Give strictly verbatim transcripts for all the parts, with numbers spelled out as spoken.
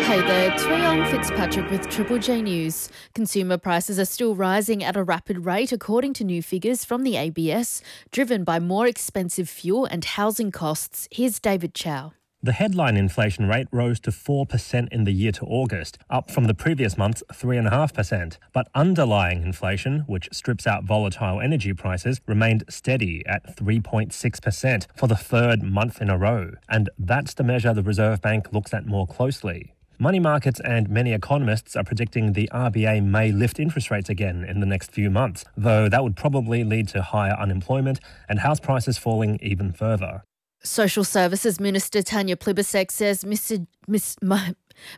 Hey there, Trion Fitzpatrick with Triple J News. Consumer prices are still rising at a rapid rate according to new figures from the A B S, driven by more expensive fuel and housing costs. Here's David Chow. The headline inflation rate rose to four percent in the year to August, up from the previous month's three point five percent. But underlying inflation, which strips out volatile energy prices, remained steady at three point six percent for the third month in a row. And that's the measure the Reserve Bank looks at more closely. Money markets and many economists are predicting the R B A may lift interest rates again in the next few months, though that would probably lead to higher unemployment and house prices falling even further. Social Services Minister Tanya Plibersek says mis- mis- my,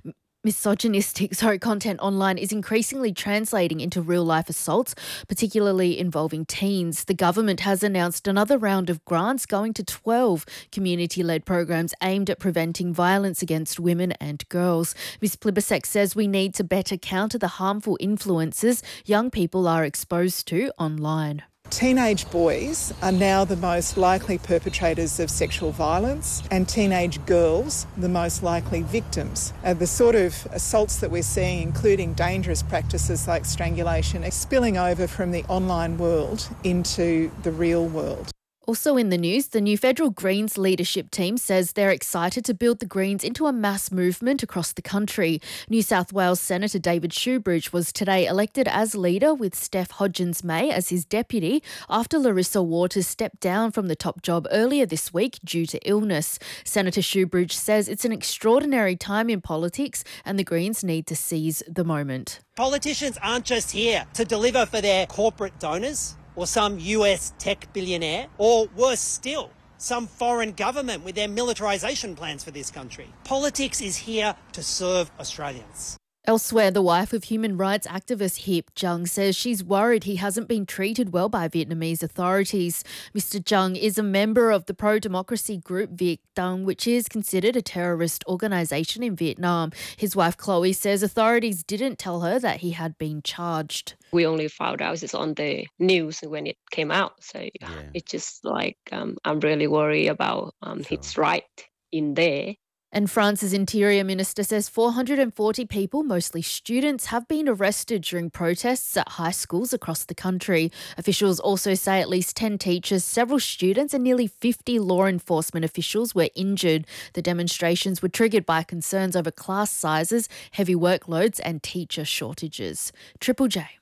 misogynistic sorry, content online is increasingly translating into real-life assaults, particularly involving teens. The government has announced another round of grants going to twelve community-led programs aimed at preventing violence against women and girls. Miz Plibersek says we need to better counter the harmful influences young people are exposed to online. Teenage boys are now the most likely perpetrators of sexual violence, and teenage girls the most likely victims. Uh, the sort of assaults that we're seeing, including dangerous practices like strangulation, are spilling over from the online world into the real world. Also in the news, the new federal Greens leadership team says they're excited to build the Greens into a mass movement across the country. New South Wales Senator David Shoebridge was today elected as leader with Steph Hodgins-May as his deputy after Larissa Waters stepped down from the top job earlier this week due to illness. Senator Shoebridge says it's an extraordinary time in politics and the Greens need to seize the moment. Politicians aren't just here to deliver for their corporate donors or some U S tech billionaire, or worse still, some foreign government with their militarisation plans for this country. Politics is here to serve Australians. Elsewhere, the wife of human rights activist Heap Jung says she's worried he hasn't been treated well by Vietnamese authorities. Mister Jung is a member of the pro-democracy group Viet Cong, which is considered a terrorist organisation in Vietnam. His wife Chloe says authorities didn't tell her that he had been charged. We only found out it's on the news when it came out. So yeah. It's just like um, I'm really worried about um, sure. his right in there. And France's Interior Minister says four hundred forty people, mostly students, have been arrested during protests at high schools across the country. Officials also say at least ten teachers, several students and nearly fifty law enforcement officials were injured. The demonstrations were triggered by concerns over class sizes, heavy workloads and teacher shortages. Triple J.